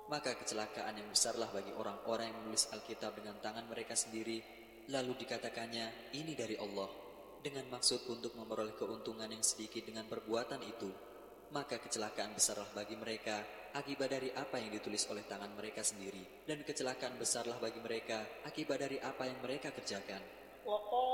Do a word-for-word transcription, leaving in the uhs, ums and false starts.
Maka kecelakaan yang besarlah bagi orang-orang yang menulis Alkitab dengan tangan mereka sendiri, lalu dikatakannya, ini dari Allah, dengan maksud untuk memperoleh keuntungan yang sedikit dengan perbuatan itu. Maka kecelakaan besarlah bagi mereka akibat dari apa yang ditulis oleh tangan mereka sendiri, dan kecelakaan besarlah bagi mereka akibat dari apa yang mereka kerjakan.